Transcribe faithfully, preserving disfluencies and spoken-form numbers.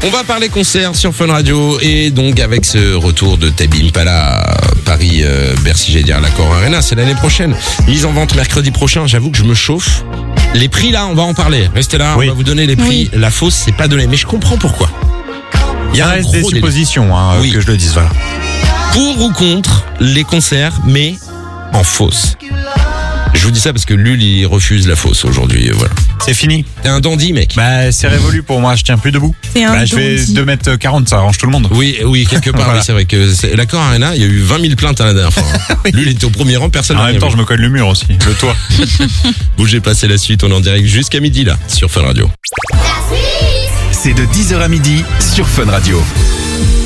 On va parler concert sur Fun Radio et donc avec ce retour de Tame Impala Paris euh, Bercy, j'allais dire l'Accor Arena, c'est l'année prochaine. Mise en vente mercredi prochain, j'avoue que je me chauffe. Les prix là, on va en parler. Restez là, Oui. on va vous donner les prix. Oui. La fausse, c'est pas donné, mais je comprends pourquoi. Il y a un reste des gros délai. suppositions, hein, Oui. que je le dise, voilà. Pour ou contre les concerts, mais en fausse. Je vous dis ça parce que Lul, il refuse la fausse aujourd'hui, voilà. C'est fini. T'es un dandy, mec. Bah, c'est révolu pour moi, je tiens plus debout. C'est un Bah, je fais dandy. deux mètres quarante, ça arrange tout le monde. Oui, oui, quelque part, Voilà. oui, c'est vrai que c'est... l'Accor Arena, il y a eu vingt mille plaintes à la dernière fois. hein. Oui. Lul était au premier rang, personne En n'a même rien temps, vu. je me colle le mur aussi, le toit. Bougez pas, c'est la suite, on est en direct jusqu'à midi là, sur Fun Radio. C'est de dix heures à midi sur Fun Radio.